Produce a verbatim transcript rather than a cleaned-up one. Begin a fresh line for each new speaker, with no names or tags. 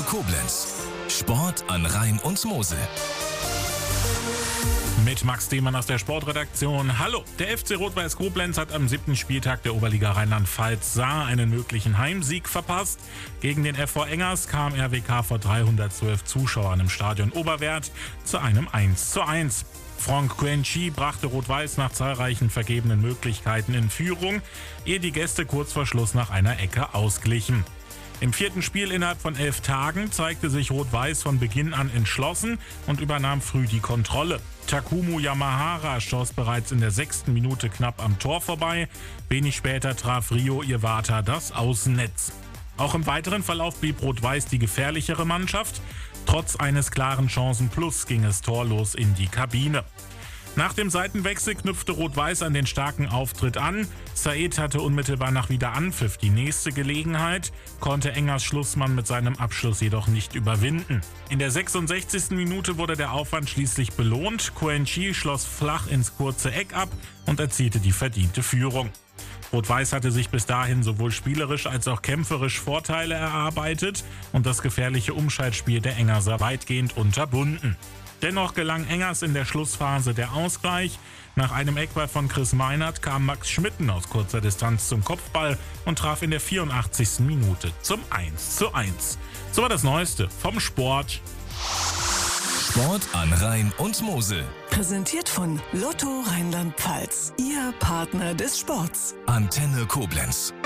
Koblenz. Sport an Rhein und Mosel.
Mit Max Demann aus der Sportredaktion. Hallo, der F C Rot-Weiß Koblenz hat am siebten Spieltag der Oberliga Rheinland-Pfalz Saar einen möglichen Heimsieg verpasst. Gegen den F V Engers kam R W K vor dreihundertzwölf Zuschauern im Stadion Oberwerth zu einem eins zu eins. Franck Quenchi brachte Rot-Weiß nach zahlreichen vergebenen Möglichkeiten in Führung, ehe die Gäste kurz vor Schluss nach einer Ecke ausglichen. Im vierten Spiel innerhalb von elf Tagen zeigte sich Rot-Weiß von Beginn an entschlossen und übernahm früh die Kontrolle. Takumu Yamahara schoss bereits in der sechsten Minute knapp am Tor vorbei. Wenig später traf Rio Iwata das Außennetz. Auch im weiteren Verlauf blieb Rot-Weiß die gefährlichere Mannschaft. Trotz eines klaren Chancen-Plus ging es torlos in die Kabine. Nach dem Seitenwechsel knüpfte Rot-Weiß an den starken Auftritt an. Said hatte unmittelbar nach Wiederanpfiff die nächste Gelegenheit, konnte Engers Schlussmann mit seinem Abschluss jedoch nicht überwinden. In der sechsundsechzigsten Minute wurde der Aufwand schließlich belohnt. Quenchi schloss flach ins kurze Eck ab und erzielte die verdiente Führung. Rot-Weiß hatte sich bis dahin sowohl spielerisch als auch kämpferisch Vorteile erarbeitet und das gefährliche Umschaltspiel der Engerser weitgehend unterbunden. Dennoch gelang Engers in der Schlussphase der Ausgleich. Nach einem Eckball von Chris Meinert kam Max Schmitten aus kurzer Distanz zum Kopfball und traf in der vierundachtzigsten Minute zum eins zu eins. So war das Neueste vom Sport.
Sport an Rhein und Mosel.
Präsentiert von Lotto Rheinland-Pfalz. Ihr Partner des Sports.
Antenne Koblenz.